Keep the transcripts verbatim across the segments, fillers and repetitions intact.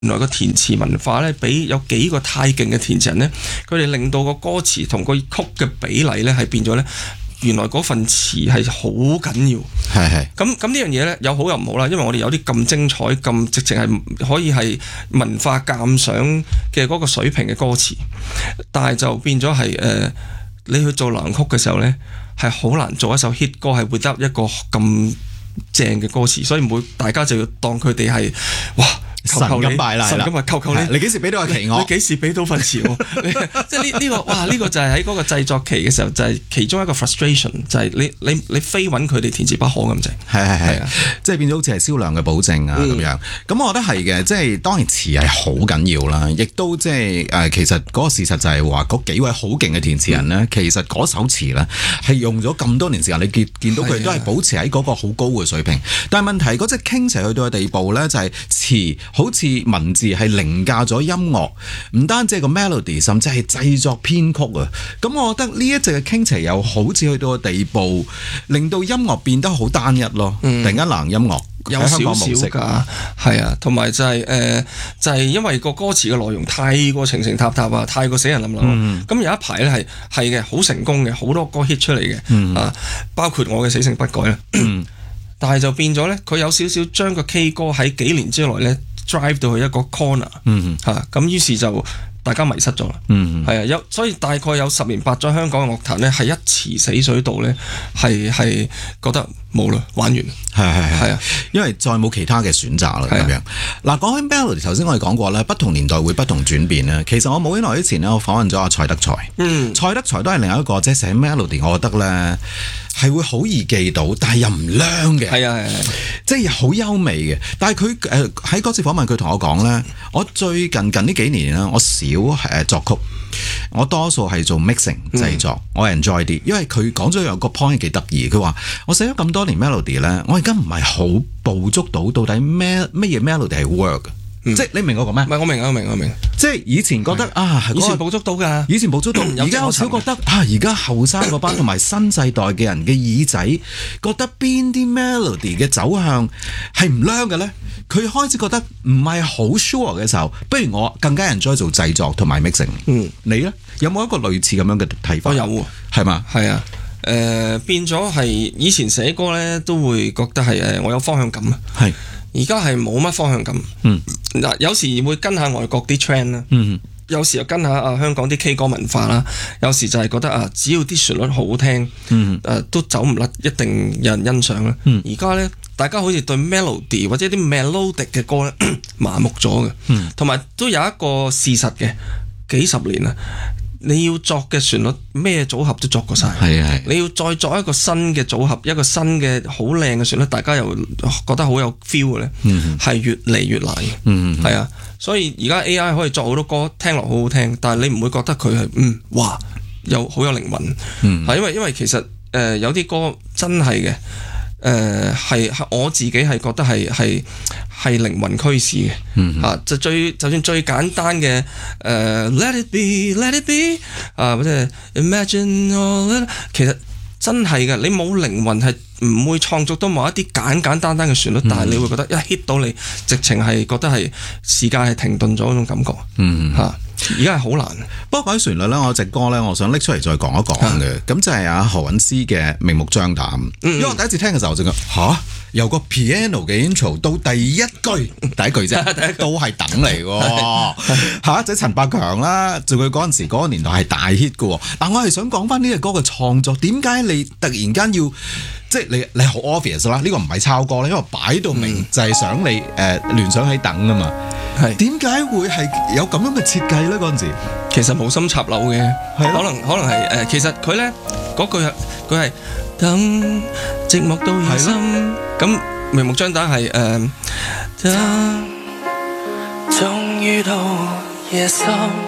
原來個填詞文化咧，俾有幾個太勁嘅填詞人咧，佢哋令到個歌詞同個曲嘅比例咧係變咗咧。原來嗰份詞係好緊要， 係係。 咁咁呢樣嘢咧有好有唔好啦，因為我哋有啲咁精彩、咁直情係可以係文化鑑賞嘅嗰個水平嘅歌詞，但係就變咗係誒，你去做流行曲嘅時候咧，係好難做一首 hit 歌係會得一個咁正嘅歌詞，所以每大家就要當佢哋係哇。 神咁拜啦， 神咁啊！求求你， 你幾時俾到個期我？ 你幾時俾到份詞我？即係呢呢個哇！呢、呢個就係喺嗰個製作期嘅時候，就係、是、其中一個 frustration，就係你你你非揾佢哋填詞不可咁滯。 係係係，即係變咗好似係銷量嘅保證啊咁、嗯、樣。咁我覺得係嘅，即係當然詞係好緊要啦，亦都即係誒，其實嗰個事實就係話嗰幾位好勁嘅填詞人咧，嗯、其實嗰首詞咧係用咗咁多年時間，你見見到佢都係保持喺嗰個好高嘅水平。但係問題嗰隻傾斜去到嘅地步咧，就係詞。好似文字係凌駕咗音樂，唔單止係個 melody， 甚至係製作編曲啊！咁我覺得呢一隻嘅傾斜又好似去到個地步，令到音樂變得好單一咯。嗯、突然間流行音樂有少少㗎，係啊，同埋就係、是、誒、呃，就係、是、因為個歌詞嘅內容太過情情塔塔啊，太過死人冧冧。咁、嗯、有一排咧係係嘅，好成功嘅，好多歌 hit 出嚟嘅、嗯、啊，包括我嘅死性不改啦。嗯、但係就變咗咧，佢有少少將個 K 歌喺幾年之內咧。drive 到去一個 corner， 嗯嚇咁、啊，於是就大家迷失咗啦。 嗯， 係啊，有所以大概有十年八載香港嘅樂壇咧，係一池死水度咧，係係覺得冇啦，玩完。 係係係啊，因為再冇其他嘅選擇啦咁樣。嗱，講起 melody， 頭先我哋講過咧，不同年代會不同轉變咧。其實我冇幾耐之前咧，我訪問咗阿蔡德才。嗯，蔡德才都係另一個即係寫 melody， 我覺得咧。係會好易記到，但係又唔靚嘅。係啊係啊，即係好優美嘅。但係佢誒喺嗰次訪問，佢同我講咧，我最近近呢幾年咧，我少誒作曲，我多數係做 mixing 製作，嗯、我 enjoy 啲。因為佢講咗有個 point 幾得意，佢話我寫咗咁多年 melody 咧，我而家唔係好捕捉到到底咩乜嘢 melody 係 work。嗯、即係你明我講咩？ 唔係我明我明我明。即係以前覺得的啊， 以前捕捉到㗎， 以前捕捉到。而家我少覺得啊，而家後生嗰班同埋新世代嘅人嘅耳仔，覺得邊啲 melody 嘅走向係唔靚嘅咧？佢開始覺得唔係好 sure 嘅時候，不如我更加 enjoy 做製作同埋 mixing。嗯，你咧有冇一個類似咁樣嘅睇法？ 我有喎， 係嘛？ 係啊，誒、呃、變咗係以前寫歌咧都會覺得係誒我有方向感啊。係。而家係冇乜方向感，嗱、嗯、有時會跟下外國啲 trend 啦，嗯、有時又跟下啊香港啲 K 歌文化啦，有時就係覺得啊只要啲旋律好聽，誒、嗯啊、都走唔甩，一定有人欣賞啦。而家咧大家好似對 melody 或者啲 melodic 嘅歌咧麻木咗嘅，同埋、嗯、都有一個事實嘅，幾十年啦。你要作嘅旋律咩組合都作過晒，係係。你要再作一個新嘅組合，一個新嘅好靚嘅旋律，大家又覺得好有 feel 嘅咧，係、嗯、越嚟越難嘅，係、嗯、啊。所以而家 A I 可以作好多歌，聽落好好聽，但係你唔會覺得佢係嗯哇有好有靈魂，係、嗯、因為因為其實誒、呃、有啲歌真係嘅。誒係、呃、我自己係覺得係係係靈魂驅使嘅，嗯、哼啊就最就算最簡單嘅誒、呃、Let it be Let it be 啊或者 Imagine all， 其實真係嘅，你冇靈魂係唔會創作到某一啲簡簡單單嘅旋律，嗯、但係你會覺得一 hit 到你，直情係覺得係時間係停頓咗嗰種感覺，嗯嚇。而家係好難， 不過講起旋律咧，我有隻歌咧，我想拎出嚟再講一講嘅，咁、啊、就係阿何韻詩嘅《明目張膽》。嗯、因為我第一次聽嘅時候，我就覺得吓，由個 piano 嘅 intro 到第一句，第一句啫，第一句都係等嚟嘅嚇，即係陳百強啦，做佢嗰陣時嗰個年代係大 hit 嘅。但我係想講翻呢隻歌嘅創作，點解你突然間要即係你你好 obvious 啦？呢個唔係抄歌咧，因為擺到明就係想你誒、呃、聯想起等啊嘛。係點解會係有咁樣嘅設計咧？嗰陣時其實無心插柳嘅，的可能可能係誒、呃，其實佢咧嗰句佢係等寂寞到夜深，咁的明目張膽係誒，等終於到夜深，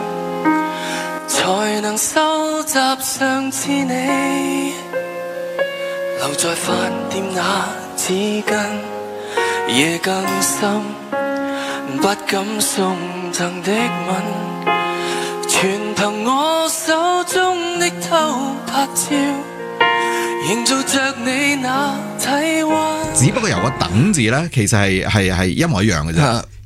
才能收集上次你留在飯店那紙巾，夜更深。不敢送贈的吻，全憑我手中的偷拍照，營造着你那體溫。 只不過由個等字咧，其實係係係一模一樣嘅啫。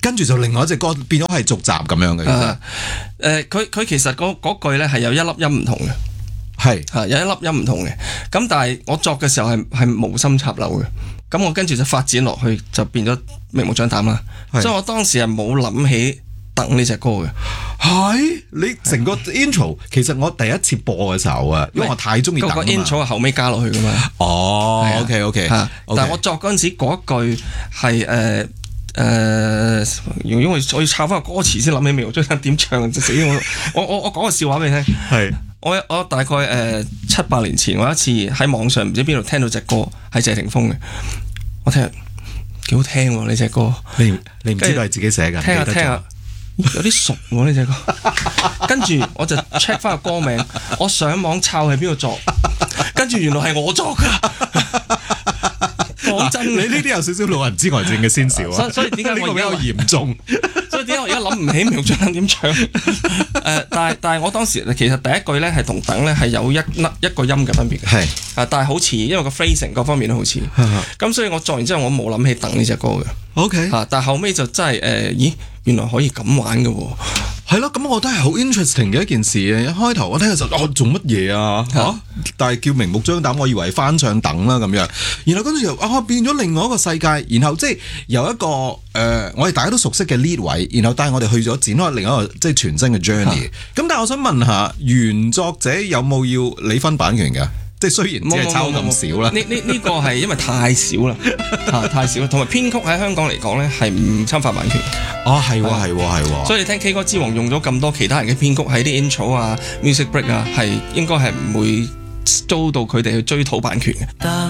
跟住就另外一隻歌變咗係續集咁樣嘅。其實誒，佢佢其實嗰句咧係有一粒音唔同嘅。係係有一粒音唔同嘅，咁但係我作嘅時候係係無心插柳嘅，咁我跟住就發展落去就變咗明目張膽啦。所以我當時係冇諗起等呢隻歌嘅。 係你成個 intro， 其實我第一次播嘅時候啊，因為我太中意等啊嘛。個 intro 係後尾加落去噶嘛。 哦 ，OK OK， 但係我作嗰陣時嗰句係誒。誒、呃，因為我要抄翻個歌詞先諗起明目張膽點唱，就死我！我我我講個笑話俾你聽。係我我大概誒、呃、七八年前，我有一次喺網上唔知邊度聽到隻歌，係謝霆鋒嘅。我聽幾好聽喎呢隻歌。 你你唔知道係自己寫㗎？ 聽下聽下，有啲熟喎呢隻歌。跟住我就 check 翻個歌名，我上網抄係邊個作，跟住原來係我作㗎。講真，你呢啲有少少老人痴呆症嘅先兆啊！所以點解我比較嚴重？所以點解我而家諗唔起明目張膽點唱？誒、呃，但係但係我當時其實第一句咧係同等咧係有一粒一個音嘅分別嘅。係啊，但係好似因為個 phrasing 各方面都好似。咁所以我作完之後我冇諗起等呢隻歌嘅。OK。啊，但係後尾就真係誒、呃，咦，原來可以咁玩嘅喎。 係咯，咁我覺得係好 interesting 嘅一件事啊！一開頭我聽嘅時候，我、哦、做乜嘢啊？嚇、啊！但係叫明目張膽，我以為翻唱等啦咁樣。然後跟住又啊變咗另外一個世界，然後即係由一個誒、呃、我哋大家都熟悉嘅 lead 位，然後帶我哋去咗展開另一個即係全新嘅 journey。咁但係我想問下，原作者有冇要你分版權㗎？即係雖然只係抄咁少啦， 呢呢呢個係因為太少啦，嚇太少，同埋編曲喺香港嚟講咧係唔侵犯版權。 哦，係喎，係喎，係喎。 所以你聽 K 歌之王用咗咁多其他人嘅編曲喺啲 intro 啊、music break 啊，係應該係唔會遭到佢哋去追討版權嘅。